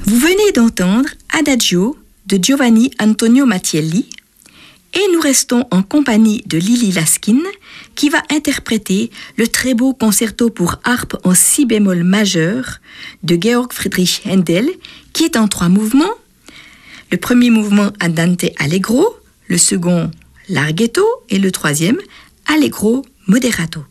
Vous venez d'entendre Adagio de Giovanni Antonio Mattielli et nous restons en compagnie de Lily Laskin qui va interpréter le très beau concerto pour harpe en si bémol majeur de Georg Friedrich Händel qui est en 3 mouvements. Le premier mouvement Andante Allegro, le second Larghetto et le troisième Allegro Moderato.